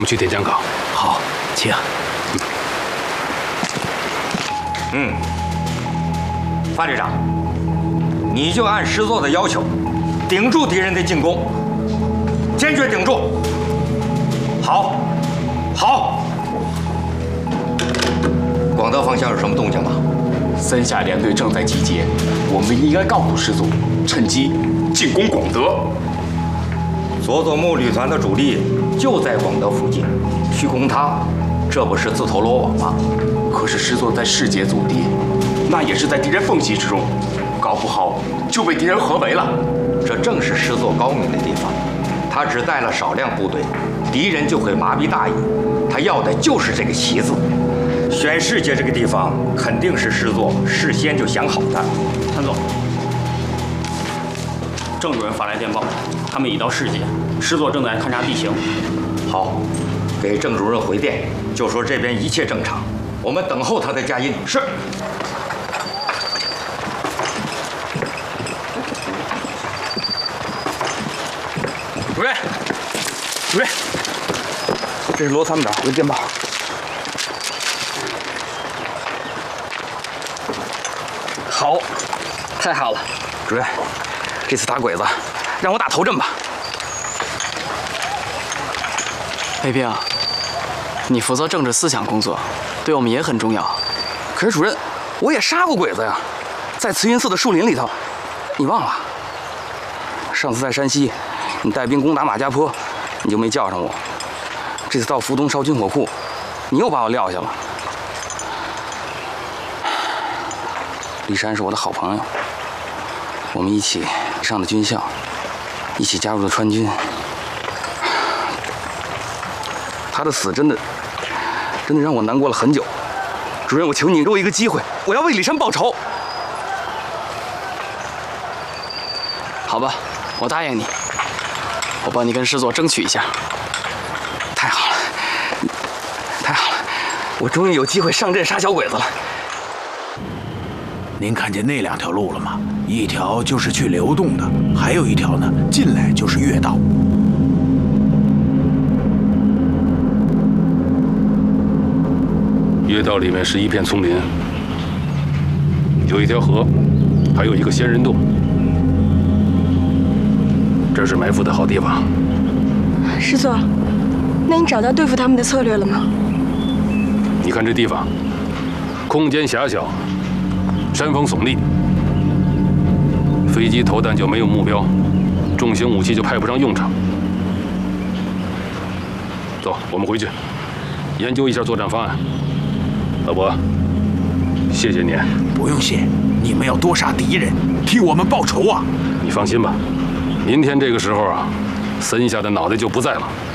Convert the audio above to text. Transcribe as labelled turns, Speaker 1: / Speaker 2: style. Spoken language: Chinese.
Speaker 1: 我们去点江港。
Speaker 2: 好，请。
Speaker 3: 范旅长，你就按师座的要求，顶住敌人的进攻，坚决顶住。好，好。广德方向有什么动静吗？
Speaker 4: 三下联队正在集结，我们应该告诉师座，趁机进攻广德。
Speaker 3: 佐佐木旅团的主力就在广德附近，去攻他，这不是自投罗网吗？
Speaker 4: 可是师座在世界阻敌，那也是在敌人缝隙之中，搞不好就被敌人合围了。
Speaker 3: 这正是师座高明的地方，他只带了少量部队，敌人就会麻痹大意。他要的就是这个旗子。选世界这个地方肯定是师座事先就想好的。
Speaker 5: 谭总，郑主任发来电报，他们已到世界，师座正在勘察地形。
Speaker 3: 好，给郑主任回电，就说这边一切正常，我们等候他的佳音。是。
Speaker 6: 主任，主任，这是罗参谋长回的电报。好，太好了，主任，这次打鬼子，让我打头阵吧。
Speaker 7: 卫兵，你负责政治思想工作，对我们也很重要。
Speaker 6: 可是主任，我也杀过鬼子呀，在慈云寺的树林里头，你忘了？上次在山西，你带兵攻打马家坡，你就没叫上我。这次到福东烧军火库，你又把我撂下了。李山是我的好朋友，我们一起上的军校，一起加入的川军。他的死真的让我难过了很久。主任，我求你给我一个机会，我要为李山报仇。
Speaker 7: 好吧，我答应你，我帮你跟师座争取一下。
Speaker 6: 太好了，太好了，我终于有机会上阵杀小鬼子了。
Speaker 2: 您看见那2条路了吗？一条就是去流动的，还有一条呢，进来就是越道。
Speaker 1: 越道里面是一片丛林，有一条河，还有一个仙人洞，这是埋伏的好地方。
Speaker 8: 师座，那你找到对付他们的策略了吗？
Speaker 1: 你看这地方，空间狭小，山峰耸立，飞机投弹就没有目标，重型武器就派不上用场。走，我们回去研究一下作战方案。老伯，谢谢你。
Speaker 2: 不用谢，你们要多杀敌人，替我们报仇啊！
Speaker 1: 你放心吧，明天这个时候啊，森下的脑袋就不在了。